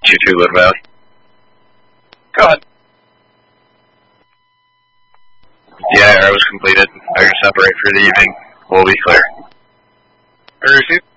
2-2 Little Valley. Go ahead. The IR was completed. I can separate for the evening. We'll be clear. I receive.